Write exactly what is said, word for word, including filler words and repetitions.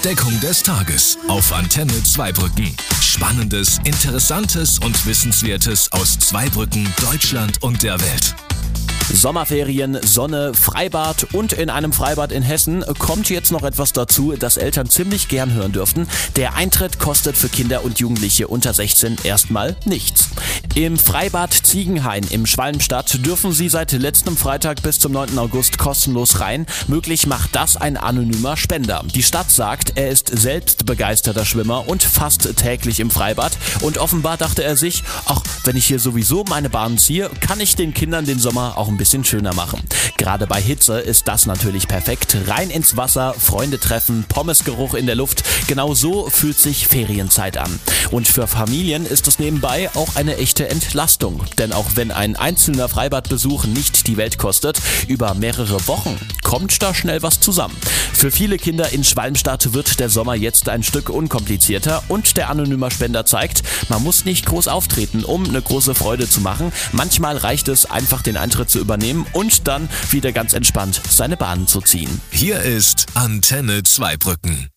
Entdeckung des Tages auf Antenne Zweibrücken. Spannendes, Interessantes und Wissenswertes aus Zweibrücken, Deutschland und der Welt. Sommerferien, Sonne, Freibad und in einem Freibad in Hessen kommt jetzt noch etwas dazu, das Eltern ziemlich gern hören dürften. Der Eintritt kostet für Kinder und Jugendliche unter sechzehn erstmal nichts. Im Freibad Ziegenhain im Schwalmstadt dürfen sie seit letztem Freitag bis zum neunten August kostenlos rein. Möglich macht das ein anonymer Spender. Die Stadt sagt, er ist selbst begeisterter Schwimmer und fast täglich im Freibad. Und offenbar dachte er sich, ach, wenn ich hier sowieso meine Bahn ziehe, kann ich den Kindern den Sommer auch ein bisschen schöner machen. Gerade bei Hitze ist das natürlich perfekt. Rein ins Wasser, Freunde treffen, Pommesgeruch in der Luft. Genau so fühlt sich Ferienzeit an. Und für Familien ist es nebenbei auch eine echte Entlastung. Denn auch wenn ein einzelner Freibadbesuch nicht die Welt kostet, über mehrere Wochen kommt da schnell was zusammen. Für viele Kinder in Schwalmstadt wird der Sommer jetzt ein Stück unkomplizierter und der anonyme Spender zeigt, man muss nicht groß auftreten, um eine große Freude zu machen. Manchmal reicht es einfach, den Eintritt zu übernehmen und dann wieder ganz entspannt seine Bahnen zu ziehen. Hier ist Antenne Zweibrücken.